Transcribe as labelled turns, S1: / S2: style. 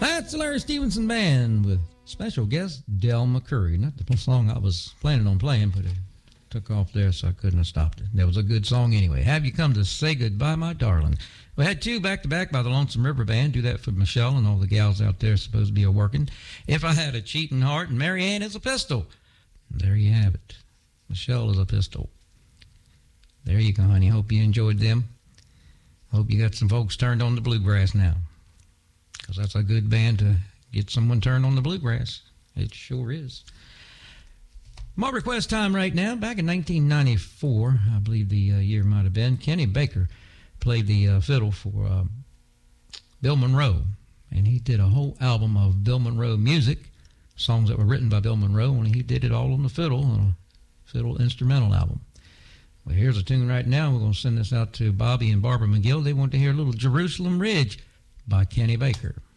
S1: That's the Larry Stevenson Band with special guest Del McCoury. Not the song I was planning on playing, but it took off there, so I couldn't have stopped it. That was a good song anyway. Have You Come to Say Goodbye, My Darling. We had two back-to-back by the Lonesome River Band. Do that for Michelle and all the gals out there supposed to be a-working. If I Had a Cheating Heart, and Mary Ann is a Pistol. There you have it. Michelle is a Pistol. There you go, honey. Hope you enjoyed them. Hope you got some folks turned on the bluegrass now, because that's a good band to get someone turned on the bluegrass. It sure is. My request time right now. Back in 1994, I believe the year might have been, Kenny Baker played the fiddle for Bill Monroe, and he did a whole album of Bill Monroe music, songs that were written by Bill Monroe, and he did it all on the fiddle, on a fiddle instrumental album. Well, here's a tune right now. We're going to send this out to Bobby and Barbara McGill. They want to hear a little Jerusalem Ridge by Kenny Baker.